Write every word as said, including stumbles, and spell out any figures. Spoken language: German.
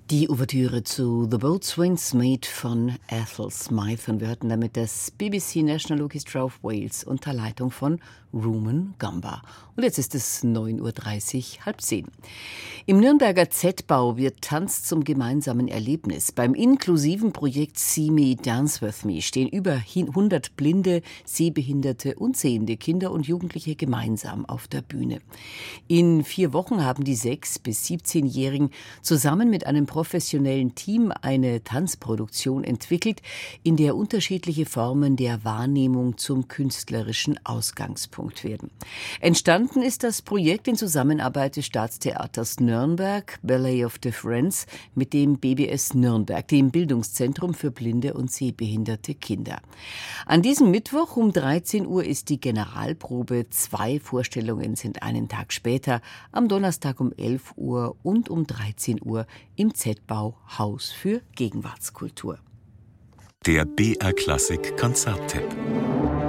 Die Ouvertüre zu The Boatswain's Mate von Ethel Smythe, und wir hörten damit das B B C National Orchestra of Wales unter Leitung von Rumen Gamba. Und jetzt ist es neun Uhr dreißig, halb zehn. Im Nürnberger Z-Bau wird Tanz zum gemeinsamen Erlebnis. Beim inklusiven Projekt See Me, Dance With Me stehen über hundert blinde, sehbehinderte und sehende Kinder und Jugendliche gemeinsam auf der Bühne. In vier Wochen haben die sechs- bis siebzehnjährigen zusammen mit einem professionellen Team eine Tanzproduktion entwickelt, in der unterschiedliche Formen der Wahrnehmung zum künstlerischen Ausgangspunkt werden. Entstanden ist das Projekt in Zusammenarbeit des Staatstheaters Nürnberg, Ballet of Difference, mit dem B B S Nürnberg, dem Bildungszentrum für blinde und sehbehinderte Kinder. An diesem Mittwoch um dreizehn Uhr ist die Generalprobe. Zwei Vorstellungen sind einen Tag später, am Donnerstag um elf Uhr und um dreizehn Uhr im Z-Bau Haus für Gegenwartskultur. Der B R Klassik Konzerttipp.